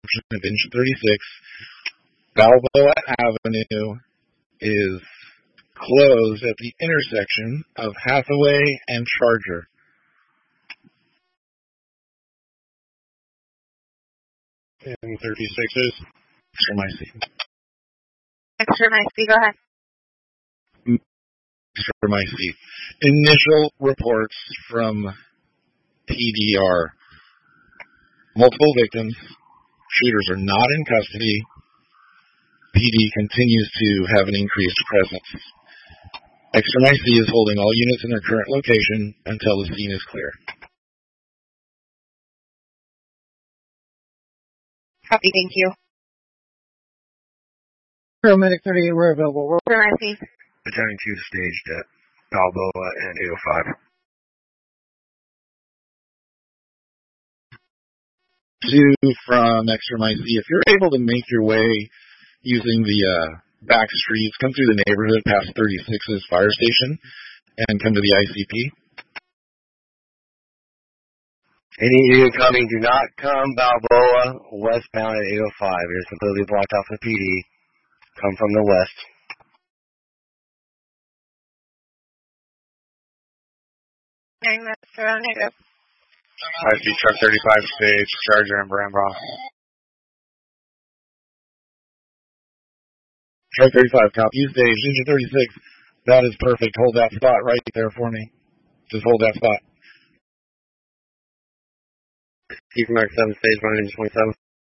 intersection of Engine 36. Balboa Avenue is closed at the intersection of Hathaway and Charger. And 36 is? Extra my seat. Extra my seat, go ahead. Extra my seat. Initial reports from PDR. Multiple victims. Shooters are not in custody. PD continues to have an increased presence. Extra my seat is holding all units in their current location until the scene is clear. Copy, thank you. Paramedic 38, we're available. Extra my seat. Battalion 2 staged at Balboa and 805. 2 from Extra my seat. If you're able to make your way using the back streets, come through the neighborhood past 36's fire station and come to the ICP. Any incoming, do not come Balboa westbound at 805. It is completely blocked off the PD. Come from the west. Negative. High-speed truck 35 stage, Charger and Brambach. Truck 35, copy. You stage, Engine 36. That is perfect. Hold that spot right there for me. Just hold that spot. Keep Mark 7 stage, 1 Engine 27.